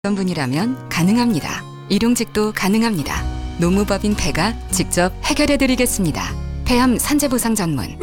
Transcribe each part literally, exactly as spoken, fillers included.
어떤 분이라면 가능합니다. 일용직도 가능합니다. 노무법인 폐가 직접 해결해드리겠습니다. 폐암 산재보상 전문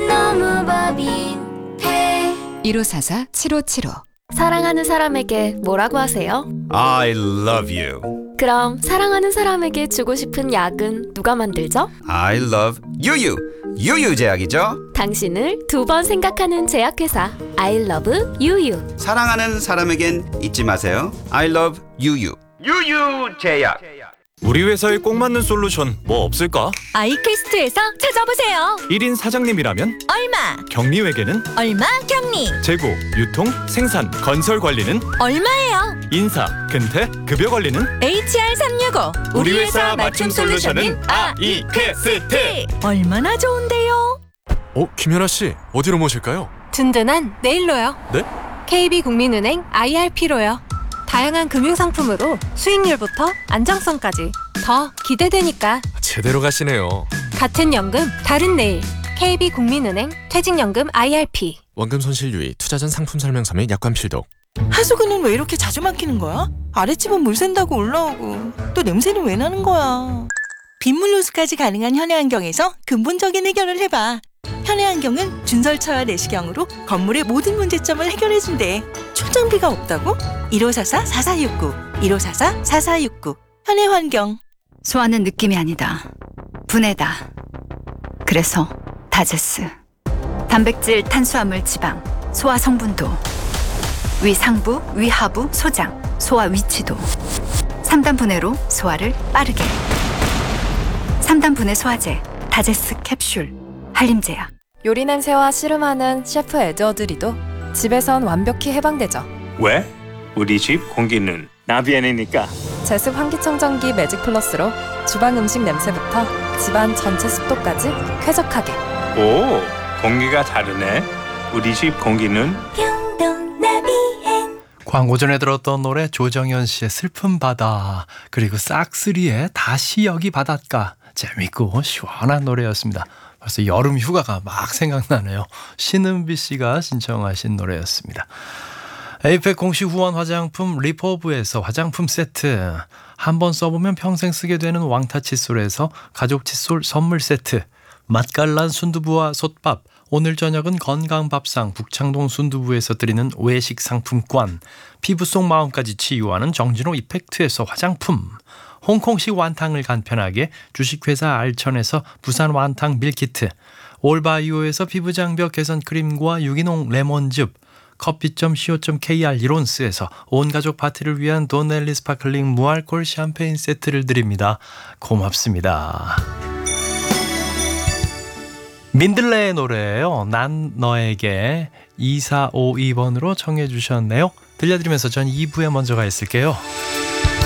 노무법인 폐 일오사사 칠오칠오. 사랑하는 사람에게 뭐라고 하세요? I love you. 그럼 사랑하는 사람에게 주고 싶은 약은 누가 만들죠? I love 유유. 유유제약이죠. 당신을 두 번 생각하는 제약회사 I love 유유. 사랑하는 사람에겐 잊지 마세요. I love 유유. 유유제약. 우리 회사에 꼭 맞는 솔루션 뭐 없을까? 아이퀘스트에서 찾아보세요. 일 인 사장님이라면 얼마? 격리회계는? 얼마 격리? 재고, 유통, 생산, 건설 관리는? 얼마예요? 인사, 근태, 급여 관리는? 에이치알 삼육오. 우리 회사 맞춤 솔루션은 아이퀘스트. 얼마나 좋은데요? 어, 김연아 씨, 어디로 모실까요? 든든한 네일로요. 네? 케이비국민은행 아이알피로요. 다양한 금융상품으로 수익률부터 안정성까지 더 기대되니까 제대로 가시네요. 같은 연금 다른 내일 케이비국민은행 퇴직연금 아이알피. 원금 손실 유의, 투자 전 상품 설명서 및 약관 필독. 하수구는 왜 이렇게 자주 막히는 거야? 아랫집은 물 샌다고 올라오고 또 냄새는 왜 나는 거야? 빗물 호수까지 가능한 현해환경에서 근본적인 해결을 해봐. 현해환경은 준설처와 내시경으로 건물의 모든 문제점을 해결해준대. 초정비가 없다고? 일오사사 사사육구 일오사사 사사육구 현해환경. 소화는 느낌이 아니다. 분해다. 그래서 다제스. 단백질, 탄수화물, 지방, 소화 성분도, 위 상부, 위 하부, 소장, 소화 위치도. 삼 단 분해로 소화를 빠르게. 삼 단 분해 소화제, 다제스 캡슐, 한림제약. 요리 냄새와 씨름하는 셰프 에드워드리도 집에선 완벽히 해방되죠. 왜? 우리 집 공기는 나비엔이니까. 제습 환기청정기 매직 플러스로 주방 음식 냄새부터 집안 전체 습도까지 쾌적하게. 오, 공기가 다르네. 우리 집 공기는 평동 나비엔. 광고 전에 들었던 노래 조정현 씨의 슬픈 바다, 그리고 싹쓰리의 다시 여기 바닷가. 재밌고 시원한 노래였습니다. 벌써 여름 휴가가 막 생각나네요. 신은비 씨가 신청하신 노래였습니다. 에이펙 공식 후원 화장품 리퍼브에서 화장품 세트, 한번 써보면 평생 쓰게 되는 왕타 칫솔에서 가족 칫솔 선물 세트, 맛깔난 순두부와 솥밥, 오늘 저녁은 건강밥상 북창동 순두부에서 드리는 외식 상품권, 피부 속 마음까지 치유하는 정진호 이펙트에서 화장품, 홍콩식 완탕을 간편하게 주식회사 알천에서 부산 완탕 밀키트, 올바이오에서 피부장벽 개선 크림과 유기농 레몬즙, 커피 점 씨오 점 케이알 이론스에서 온가족 파티를 위한 도넬리 스파클링 무알콜 샴페인 세트를 드립니다. 고맙습니다. 민들레의 노래예요. 난 너에게. 이사오이 번으로 청해 주셨네요. 들려드리면서 전 이 부에 먼저 가 있을게요.